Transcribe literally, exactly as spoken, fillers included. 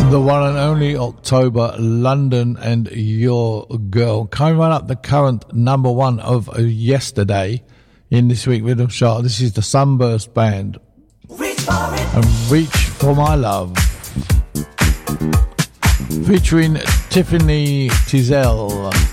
The one and only October, London and Your Girl. Coming right up the current number one of yesterday in this week Rhythm Chart. This is the Sunburst Band. Reach for it. And Reach for My Love. Featuring Tiffany Tizell.